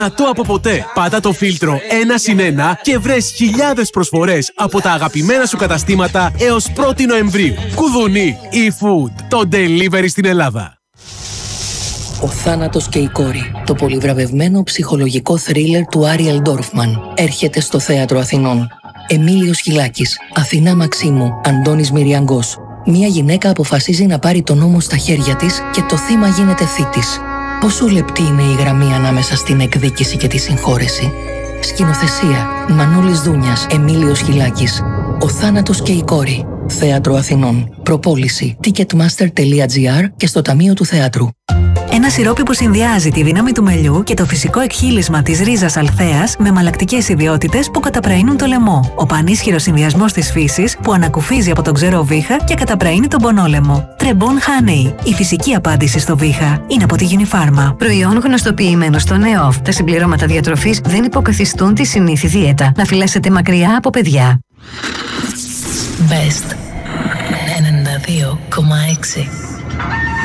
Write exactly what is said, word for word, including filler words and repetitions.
Το από ποτέ. Πάτα το φίλτρο ένα συν ένα και βρες χιλιάδες προσφορές από τα αγαπημένα σου καταστήματα έως πρώτη Νοεμβρίου. Κουδουνί eFood, το delivery στην Ελλάδα. Ο θάνατος και η κόρη. Το πολυβραβευμένο ψυχολογικό θρίλερ του Άριελ Ντόρφμαν έρχεται στο Θέατρο Αθηνών. Εμίλιος Χιλάκης, Αθηνά Μαξίμου, Αντώνης Μυριαγκός. Μία γυναίκα αποφασίζει να πάρει τον νόμο στα χέρια της και το θύμα γίνεται θήτης. Πόσο λεπτή είναι η γραμμή ανάμεσα στην εκδίκηση και τη συγχώρεση. Σκηνοθεσία Μανώλης Δούνιας, Εμίλιος Χιλάκης. Ο θάνατος και η κόρη. Θέατρο Αθηνών. Προπόληση ticketmaster τελεία gr και στο Ταμείο του Θεάτρου. Ένα σιρόπι που συνδυάζει τη δύναμη του μελιού και το φυσικό εκχύλισμα της ρίζας αλθέας με μαλακτικές ιδιότητες που καταπραίνουν το λαιμό. Ο πανίσχυρος συνδυασμός της φύσης που ανακουφίζει από τον ξερό βήχα και καταπραίνει τον πονόλαιμο. Τρεμπόν Honey. Η φυσική απάντηση στο βήχα είναι από τη Unifarma. Προϊόν γνωστοποιημένο στο νεόφ. Τα συμπληρώματα διατροφής δεν υποκαθιστούν τη συνήθη δίαιτα. Να φυλάσσετε μακριά από παιδιά. Best ενενήντα δύο κόμμα έξι